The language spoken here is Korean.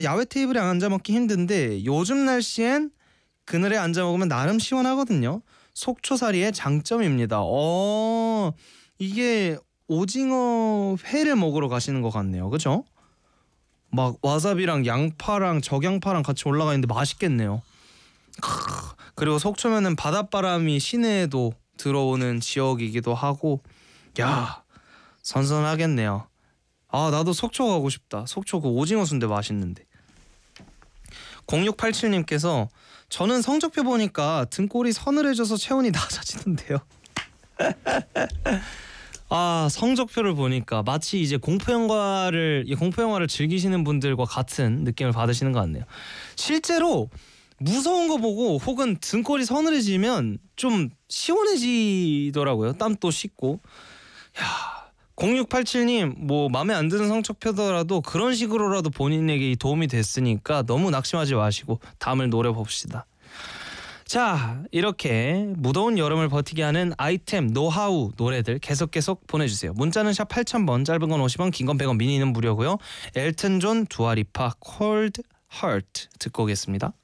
야외 테이블에 앉아 먹기 힘든데 요즘 날씨엔 그늘에 앉아 먹으면 나름 시원하거든요. 속초사리의 장점입니다. 이게 오징어 회를 먹으러 가시는 것 같네요. 그죠? 막 와사비랑 양파랑 적양파랑 같이 올라가 있는데 맛있겠네요. 그리고 속초면은 바닷바람이 시내에도 들어오는 지역이기도 하고, 야, 선선하겠네요. 아, 나도 속초 가고 싶다. 속초 그 오징어 순대 맛있는데. 0687님께서 저는 성적표 보니까 등골이 서늘해져서 체온이 낮아지는데요. 아, 성적표를 보니까 마치 이제 공포영화를 즐기시는 분들과 같은 느낌을 받으시는 것 같네요. 실제로 무서운 거 보고 혹은 등골이 서늘해지면 좀 시원해지더라고요. 땀도 씻고. 야, 0687님 뭐 마음에 안 드는 성적표더라도 그런 식으로라도 본인에게 도움이 됐으니까 너무 낙심하지 마시고 다음을 노려봅시다. 자, 이렇게 무더운 여름을 버티게 하는 아이템, 노하우, 노래들 계속 보내주세요. 문자는 샵 8000번, 짧은 건 50원, 긴 건 100원, 미니는 무료고요. 엘튼 존, 두아리파, 콜드 하트 듣고 오겠습니다.